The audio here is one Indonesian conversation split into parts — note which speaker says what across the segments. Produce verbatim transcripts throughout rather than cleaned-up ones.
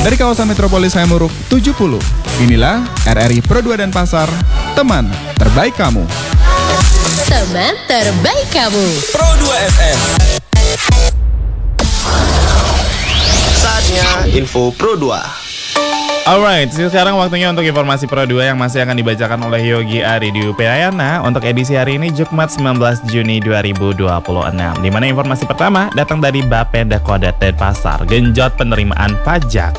Speaker 1: Dari kawasan Metropolis Hayamuruk tujuh puluh. Inilah R R I Pro dua Denpasar, teman terbaik kamu.
Speaker 2: Teman terbaik kamu.
Speaker 3: Pro dua F M. Saatnya info Pro dua.
Speaker 4: Alright, sekarang waktunya untuk informasi Pro dua yang masih akan dibacakan oleh Yogi Aridio Payana untuk edisi hari ini Jumat sembilan belas Juni dua ribu dua puluh enam. Di mana informasi pertama datang dari Bapenda Kota Denpasar, genjot penerimaan pajak.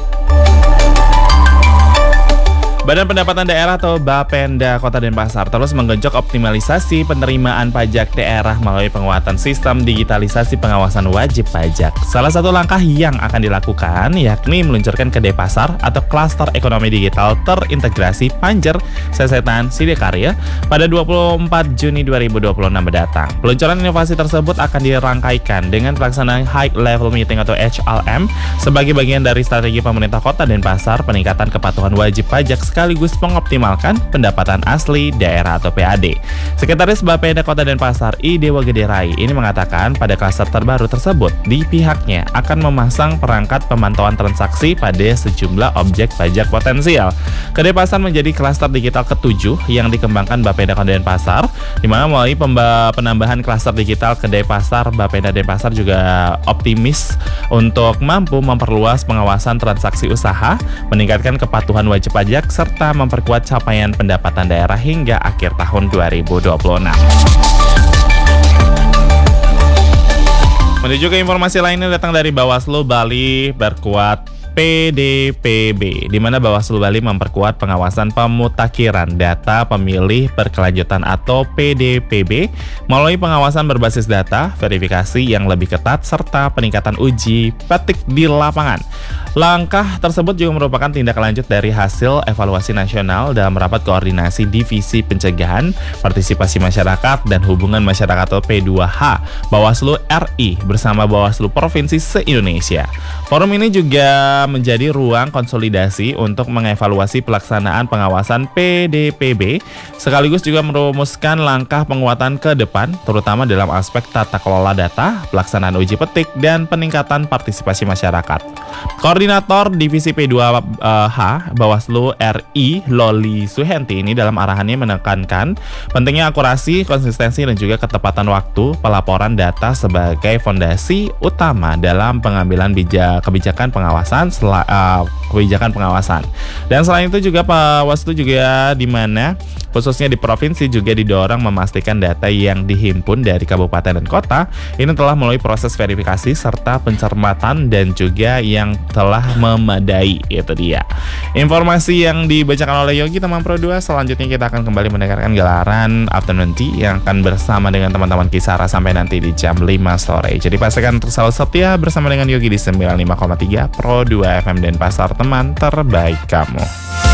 Speaker 4: Badan Pendapatan Daerah atau Bapenda Kota Denpasar terus menggenjot optimalisasi penerimaan pajak daerah melalui penguatan sistem digitalisasi pengawasan wajib pajak. Salah satu langkah yang akan dilakukan yakni meluncurkan Kedai Pasar atau Klaster Ekonomi Digital Terintegrasi Panjer Sesetan Sidikarya pada dua puluh empat Juni dua ribu dua puluh enam mendatang. Peluncuran inovasi tersebut akan dirangkaikan dengan pelaksanaan High Level Meeting atau H L M sebagai bagian dari strategi pemerintah Kota Denpasar peningkatan kepatuhan wajib pajak sekaligus mengoptimalkan pendapatan asli daerah atau P A D. Sekretaris Bapenda Kota Denpasar I Dewa Gede Rai ini mengatakan pada klaster terbaru tersebut di pihaknya akan memasang perangkat pemantauan transaksi pada sejumlah objek pajak potensial. Kedai Pasar menjadi klaster digital ketujuh yang dikembangkan Bapenda Kota Denpasar, di mana melalui pemba- penambahan klaster digital Kedai Pasar, Bapenda Denpasar juga optimis untuk mampu memperluas pengawasan transaksi usaha, meningkatkan kepatuhan wajib pajak serta memperkuat capaian pendapatan daerah hingga akhir tahun dua ribu dua puluh enam. Menuju ke informasi lainnya datang dari Bawaslu Bali berkuat P D P B, di mana Bawaslu Bali memperkuat pengawasan pemutakhiran data pemilih berkelanjutan atau P D P B melalui pengawasan berbasis data, verifikasi yang lebih ketat, serta peningkatan uji petik di lapangan. Langkah tersebut juga merupakan tindak lanjut dari hasil evaluasi nasional dalam rapat koordinasi Divisi Pencegahan, Partisipasi Masyarakat, dan Hubungan Masyarakat atau P dua H Bawaslu R I bersama Bawaslu Provinsi se-Indonesia. Forum ini juga menjadi ruang konsolidasi untuk mengevaluasi pelaksanaan pengawasan P D P B sekaligus juga merumuskan langkah penguatan ke depan terutama dalam aspek tata kelola data, pelaksanaan uji petik, dan peningkatan partisipasi masyarakat. Koordinator Divisi P dua H Bawaslu R I Loli Suhenti ini dalam arahannya menekankan pentingnya akurasi, konsistensi, dan juga ketepatan waktu pelaporan data sebagai fondasi utama dalam pengambilan bija, kebijakan pengawasan sel, uh, kebijakan pengawasan. Dan selain itu juga Bawaslu juga di mana khususnya di provinsi juga didorong memastikan data yang dihimpun dari kabupaten dan kota ini telah melalui proses verifikasi serta pencermatan dan juga yang telah memadai. Itu dia informasi yang dibacakan oleh Yogi teman Pro dua. Selanjutnya kita akan kembali mendengarkan gelaran Afternoon Tea yang akan bersama dengan teman-teman Kisara sampai nanti di jam lima sore. Jadi pastikan untuk selalu setia bersama dengan Yogi di sembilan puluh lima koma tiga Pro dua F M Denpasar, teman terbaik kamu.